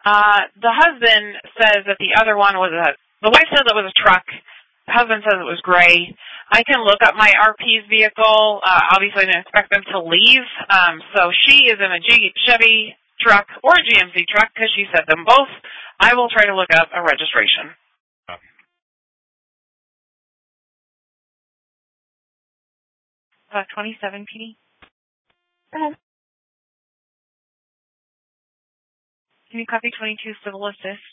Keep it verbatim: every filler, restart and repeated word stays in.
Uh, the husband says that the other one was a, the wife says it was a truck. The husband says it was gray. I can look up my R P's vehicle. Uh, obviously, I didn't expect them to leave. Um, so she is in a Jeep, Chevy truck or a G M C truck because she said them both. I will try to look up a registration. Uh, twenty-seven P D. Go ahead. Can you copy twenty-two civil assist?